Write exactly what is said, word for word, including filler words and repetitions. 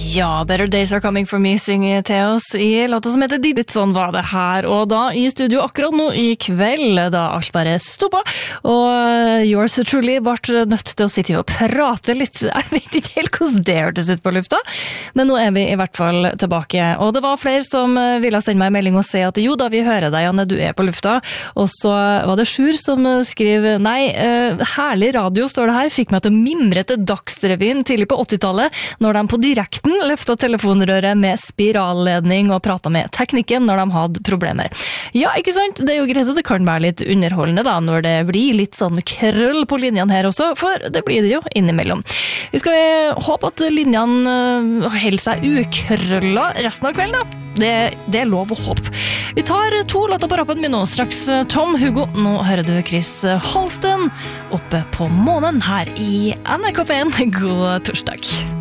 Ja, Better Days Are Coming For Me synger til oss i låta som heter Didit. Sånn var det her, og da i studio akkurat nå i kveld, da alt bare stoppa, og yours truly ble nødt til å sitte og prate litt. Jeg vet ikke helt hvordan det hørtes ut på lufta, men nå er vi i hvert fall tilbake. Og det var flere som ville sende meg en melding og si at jo da, vi hører deg, Janne, du er på lufta. Og så var det Sjur som skrev, nei, eh, herlig radio står det her, fikk meg til å mimre til Dagsrevyen tidlig på åttitallet, når de på direkten løftet telefonrøret med spiralledning og pratet med teknikken når de hadde problemer. Ja, ikke sant? Det er jo greit at det kan være litt underholdende da, når det blir litt sånn krøll på linjene her også, for det blir det jo innimellom. Vi skal håpe at linjene holder seg ukrølla resten av kvelden da. Det, det er lov å håpe. Vi tar to låter på rappen min nå, straks Tom Hugo. Nå hører du Chris Holsten oppe på månen her i N R K P en. God torsdag.